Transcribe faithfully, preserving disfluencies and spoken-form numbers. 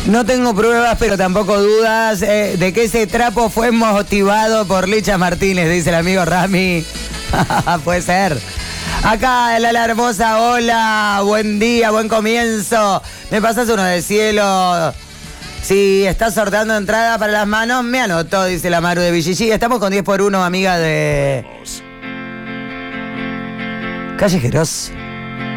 No tengo pruebas, pero tampoco dudas eh, de que ese trapo fue motivado por Licha Martínez, dice el amigo Rami. Puede ser. Acá la hermosa, hola, buen día, buen comienzo. ¿Me pasas uno de cielo? Si estás sorteando entrada para las manos, me anoto, dice la Maru de Villichi. Estamos con diez por uno, amiga de Callejeros.